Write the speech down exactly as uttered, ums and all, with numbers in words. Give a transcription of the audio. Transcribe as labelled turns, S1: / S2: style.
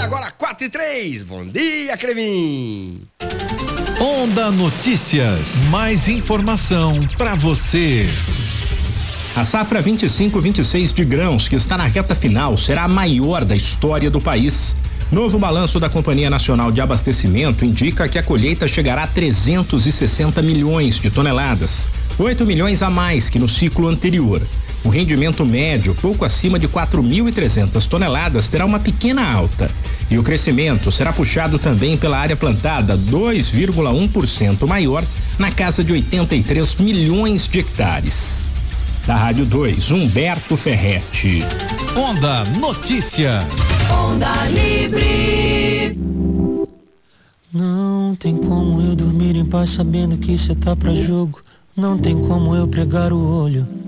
S1: agora quatro e três. Bom dia, Crevin.
S2: Onda Notícias. Mais informação para você.
S3: A safra vinte e cinco vinte e seis de grãos, que está na reta final, será a maior da história do país. Novo balanço da Companhia Nacional de Abastecimento indica que a colheita chegará a trezentos e sessenta milhões de toneladas, oito milhões a mais que no ciclo anterior. O rendimento médio, pouco acima de quatro mil e trezentas toneladas, terá uma pequena alta. E o crescimento será puxado também pela área plantada, dois vírgula um por cento maior, na casa de oitenta e três milhões de hectares. Da Rádio dois, Humberto Ferretti.
S2: Onda Notícias.
S4: Onda Livre.
S5: Não tem como eu dormir em paz sabendo que cê tá pra jogo. Não tem como eu pregar o olho